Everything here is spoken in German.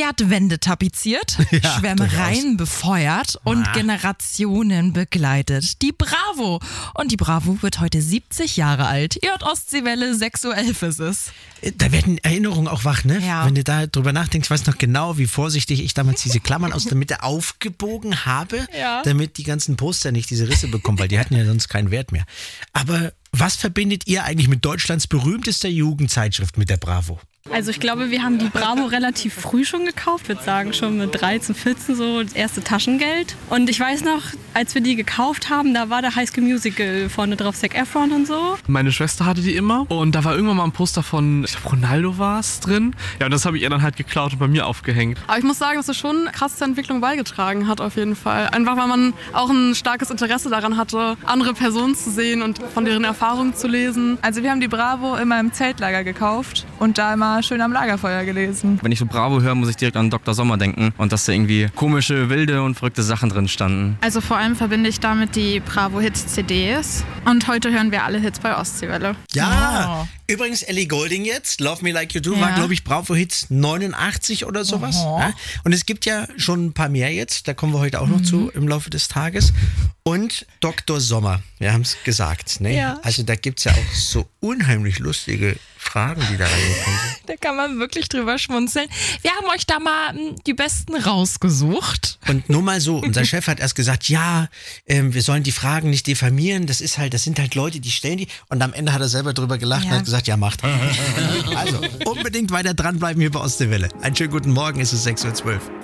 Kehrtwände tapeziert, Ja, Schwärmereien befeuert und Generationen begleitet. Die Bravo. Und die Bravo wird heute 70 Jahre alt. Ihr hört Ostseewelle, 6:11 Uhr ist es. Da werden Erinnerungen auch wach, ne? Ja. Wenn du da drüber nachdenkst, ich weiß noch genau, wie vorsichtig ich damals diese Klammern aus der Mitte aufgebogen habe, damit die ganzen Poster nicht diese Risse bekommen, weil die hatten ja sonst keinen Wert mehr. Aber was verbindet ihr eigentlich mit Deutschlands berühmtester Jugendzeitschrift, mit der Bravo? Also ich glaube, wir haben die Bravo relativ früh schon gekauft, würde sagen schon mit 13, 14 so das erste Taschengeld. Und ich weiß noch, als wir die gekauft haben, da war der High School Musical vorne drauf, Zac Efron und so. Meine Schwester hatte die immer und da war irgendwann mal ein Poster von, ich glaube Ronaldo war es drin. Ja, und das habe ich ihr dann halt geklaut und bei mir aufgehängt. Aber ich muss sagen, dass es schon krass zur Entwicklung beigetragen hat auf jeden Fall. Einfach weil man auch ein starkes Interesse daran hatte, andere Personen zu sehen und von deren Erfahrungen zu lesen. Also wir haben die Bravo immer im Zeltlager gekauft und da immer schön am Lagerfeuer gelesen. Wenn ich so Bravo höre, muss ich direkt an Dr. Sommer denken und dass da irgendwie komische, wilde und verrückte Sachen drin standen. Also vor allem verbinde ich damit die Bravo Hits CDs und heute hören wir alle Hits bei Ostseewelle. Ja, übrigens Ellie Goulding jetzt, Love Me Like You Do, war glaube ich Bravo Hits 89 oder sowas. Ja? Und es gibt ja schon ein paar mehr jetzt, da kommen wir heute auch noch zu im Laufe des Tages. Und Dr. Sommer, wir haben es gesagt, ne? Ja. Also da gibt es ja auch so unheimlich lustige Fragen, die da reingekommen sind. Da kann man wirklich drüber schmunzeln. Wir haben euch da mal die besten rausgesucht. Und nur mal so, unser Chef hat erst gesagt, ja, wir sollen die Fragen nicht diffamieren, das sind halt Leute, die stellen die. Und am Ende hat er selber drüber gelacht und hat gesagt, ja, macht. Also, unbedingt weiter dranbleiben hier bei Ostseewelle. Einen schönen guten Morgen, es ist 6:12 Uhr.